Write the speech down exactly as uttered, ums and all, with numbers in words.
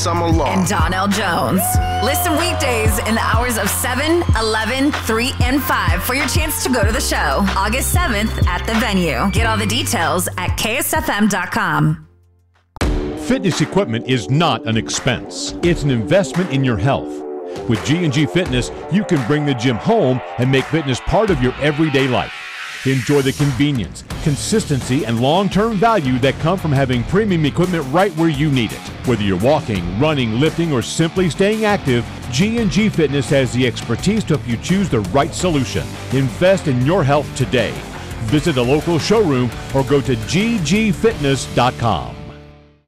summer long. And Donnell Jones. Listen weekdays in the hours of seven, eleven, three, and five for your chance to go to the show August seventh at the venue. Get all the details at K S F M dot com. Fitness equipment is not an expense. It's an investment in your health. With G and G Fitness, you can bring the gym home and make fitness part of your everyday life. Enjoy the convenience, consistency, and long-term value that come from having premium equipment right where you need it. Whether you're walking, running, lifting, or simply staying active, G and G Fitness has the expertise to help you choose the right solution. Invest in your health today. Visit a local showroom or go to G G fitness dot com.